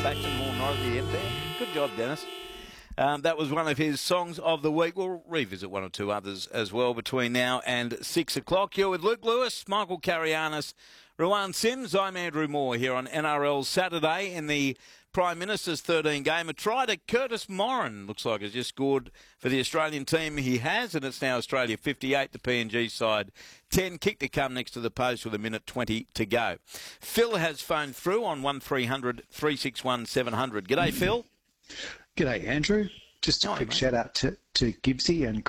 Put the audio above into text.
Paxton Horn right at the end there. Good job, Dennis. That was one of his songs of the week. We'll revisit one or two others as well between now and 6 o'clock. You're with Luke Lewis, Michael Carianis, Rowan Sims. I'm Andrew Moore here on NRL Saturday in the Prime Minister's 13 game. A try to Curtis Morin looks like has just scored for the Australian team. He has, and it's now Australia 58, the PNG side 10. Kick to come next to the post with 1:20 to go. Phil has phoned through on 1300 361 700. G'day, Phil. G'day, Andrew. Just a quick shout out to Gibbsy and